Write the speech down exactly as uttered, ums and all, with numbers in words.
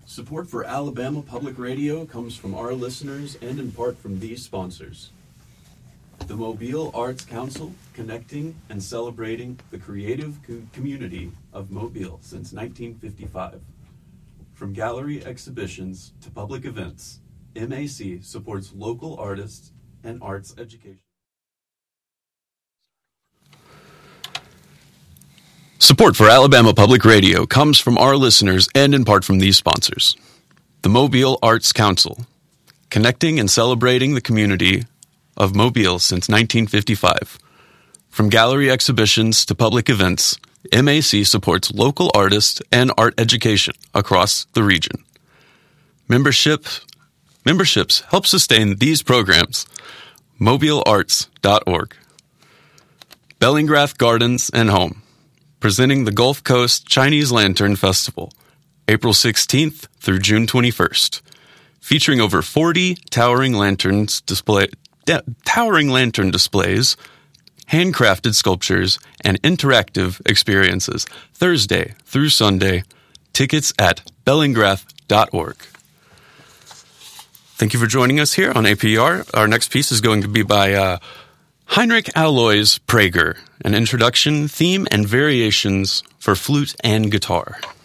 Support for Alabama Public Radio comes from our listeners and in part from these sponsors. The Mobile Arts Council, connecting and celebrating the creative co- community of Mobile since nineteen fifty-five. From gallery exhibitions to public events, M A C supports local artists and arts education. Support for Alabama Public Radio comes from our listeners and in part from these sponsors. The Mobile Arts Council, connecting and celebrating the community of Mobile since nineteen fifty-five. From gallery exhibitions to public events, M A C supports local artists and art education across the region. Membership, memberships help sustain these programs. mobile arts dot org. Bellingrath Gardens and Home, presenting the Gulf Coast Chinese Lantern Festival, April sixteenth through June twenty-first, featuring over forty towering lanterns display, de- towering lantern displays, handcrafted sculptures, and interactive experiences, Thursday through Sunday. Tickets at bellingrath dot org. Thank you for joining us here on A P R. Our next piece is going to be by uh, Heinrich Alois Prager, an introduction, theme, and variations for flute and guitar.